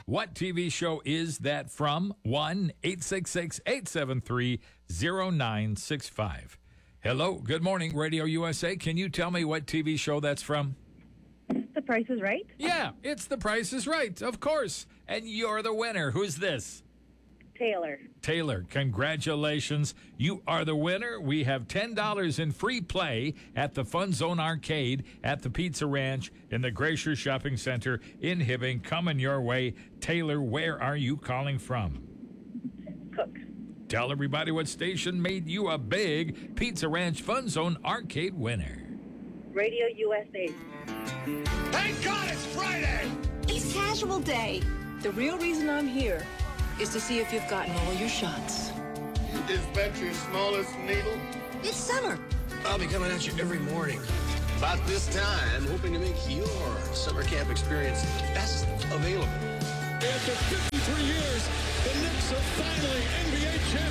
What TV show is that from? 1-866-873-0965. Hello, good morning, Radio USA. Can you tell me what TV show that's from? The Price is Right? Yeah, it's The Price is Right, of course. And you're the winner. Who's this? Taylor. Taylor, congratulations. You are the winner. We have $10 in free play at the Fun Zone Arcade at the Pizza Ranch in the Glacier Shopping Center in Hibbing. Coming your way. Taylor, where are you calling from? Cook. Tell everybody what station made you a big Pizza Ranch Fun Zone Arcade winner. Radio USA. Thank God it's Friday! It's casual day. The real reason I'm here is to see if you've gotten all your shots. Is that your smallest needle? It's summer. I'll be coming at you every morning. About this time, hoping to make your summer camp experience the best available. After 53 years, the Knicks are finally NBA champions.